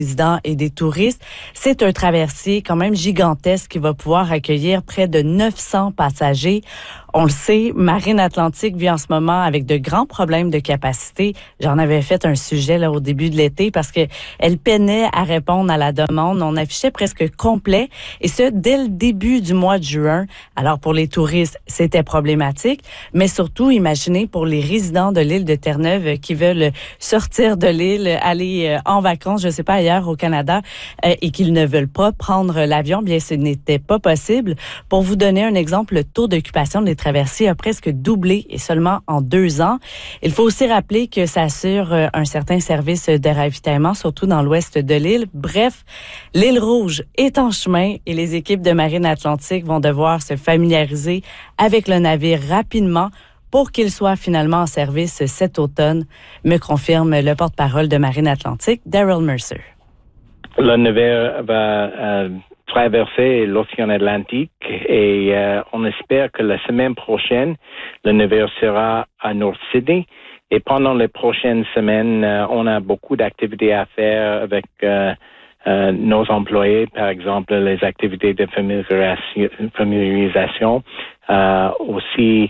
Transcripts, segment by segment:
résidents et des touristes. C'est un traversier quand même gigantesque qui va pouvoir accueillir près de 900 passagers. On le sait, Marine Atlantique vit en ce moment avec de grands problèmes de capacité. J'en avais fait un sujet là au début de l'été parce que elle peinait à répondre à la demande. On affichait presque complet et ce, dès le début du mois de juin. Alors, pour les touristes, c'était problématique, mais surtout, imaginez pour les résidents de l'île de Terre-Neuve qui veulent sortir de l'île, aller en vacances, je sais pas, ailleurs au Canada, et qu'ils ne veulent pas prendre l'avion, bien, ce n'était pas possible. Pour vous donner un exemple, le taux d'occupation des traversiers a presque doublé et seulement en 2 ans. Il faut aussi rappeler que ça assure un certain service de ravitaillement, surtout dans l'ouest de l'île. Bref, l'île Rouge est en chemin et les équipes de Marine Atlantique vont devoir se familiariser avec le navire rapidement pour qu'il soit finalement en service cet automne, me confirme le porte-parole de Marine Atlantique, Daryl Mercer. Le navire va traverser l'océan Atlantique et on espère que la semaine prochaine, le navire sera à North Sydney. Et pendant les prochaines semaines, on a beaucoup d'activités à faire avec nos employés, par exemple les activités de familiarisation, aussi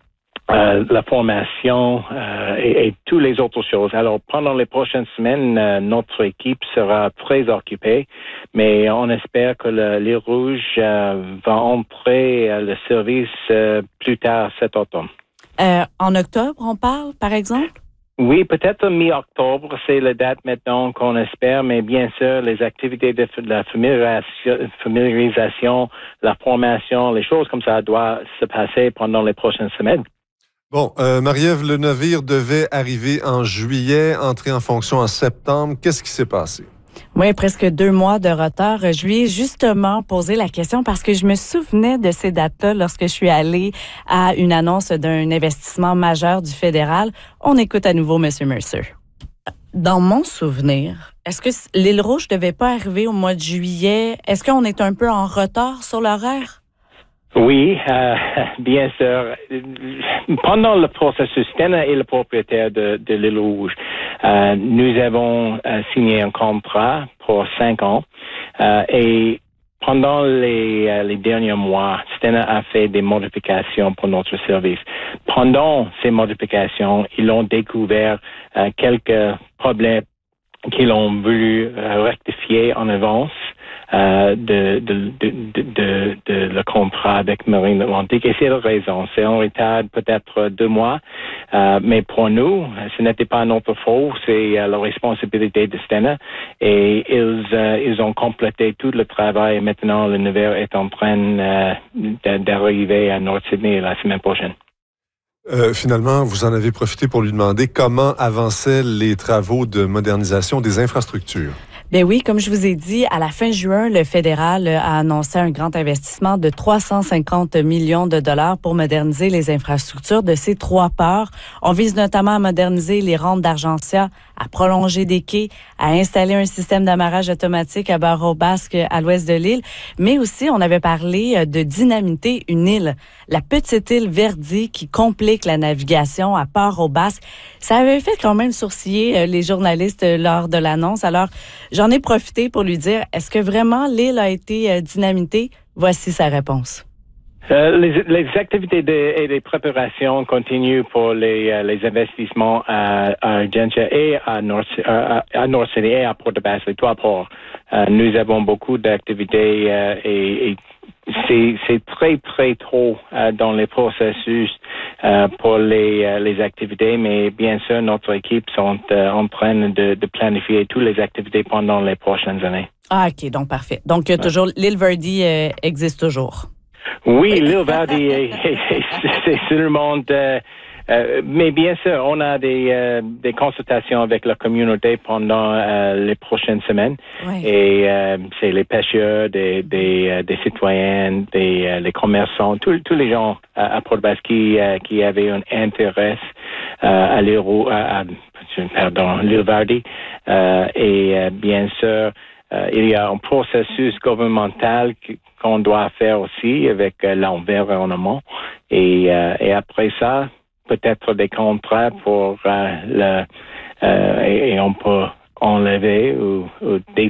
la formation et toutes les autres choses. Alors, pendant les prochaines semaines, notre équipe sera très occupée, mais on espère que l'île Rouge va entrer le service plus tard cet automne. En octobre, on parle, par exemple? Oui, peut-être mi-octobre, c'est la date maintenant qu'on espère, mais bien sûr, les activités de la familiarisation, la formation, les choses comme ça doivent se passer pendant les prochaines semaines. Bon, Marie-Ève, le navire devait arriver en juillet, entrer en fonction en septembre. Qu'est-ce qui s'est passé? Oui, presque 2 mois de retard. Je lui ai justement posé la question parce que je me souvenais de ces dates-là lorsque je suis allée à une annonce d'un investissement majeur du fédéral. On écoute à nouveau M. Mercer. Dans mon souvenir, est-ce que l'île Rouge ne devait pas arriver au mois de juillet? Est-ce qu'on est un peu en retard sur l'horaire? Oui, bien sûr. Pendant le processus, Stena est le propriétaire de l'île Rouge. Nous avons signé un contrat pour 5 ans et pendant les derniers mois, Stena a fait des modifications pour notre service. Pendant ces modifications, ils ont découvert quelques problèmes qu'ils ont voulu rectifier en avance. De le contrat avec Marine Atlantique. Et c'est la raison. C'est en retard peut-être 2 mois. Mais pour nous, ce n'était pas notre faute. C'est la responsabilité de Stena. Et ils ont complété tout le travail. Et maintenant, le navire est en train d'arriver à North Sydney la semaine prochaine. Finalement, vous en avez profité pour lui demander comment avançaient les travaux de modernisation des infrastructures. Ben oui, comme je vous ai dit, à la fin juin, le fédéral a annoncé un grand investissement de 350 millions de dollars pour moderniser les infrastructures de ces 3 ports. On vise notamment à moderniser les rampes d'Argentia, à prolonger des quais, à installer un système d'amarrage automatique à Barreau-Basque à l'ouest de l'île, mais aussi on avait parlé de dynamiter une île, la petite île Verdi qui complique la navigation à Barreau-Basque. Ça avait fait quand même sourciller les journalistes lors de l'annonce. Alors, j'en ai profité pour lui dire, est-ce que vraiment l'île a été dynamitée? Voici sa réponse. Les activités et les préparations continuent pour les investissements à Argentia et à North Sydney et à Port-aux-Basques, les 3 ports. Nous avons beaucoup d'activités et c'est très, très tôt dans les processus pour les activités, mais bien sûr, notre équipe sont en train de planifier toutes les activités pendant les prochaines années. Ah, OK, donc parfait. Donc, toujours l'île Verdi existe toujours. Oui, l'île Verdi, c'est sur le monde. Mais bien sûr, on a des consultations avec la communauté pendant les prochaines semaines. Oui. Et c'est les pêcheurs, des citoyens, les commerçants, tous les gens à Port-aux-Basques qui avaient un intérêt à l'île Verdi. Et bien sûr, il y a un processus gouvernemental qu'on doit faire aussi avec l'environnement. Et après ça, peut-être des contrats pour et on peut enlever ou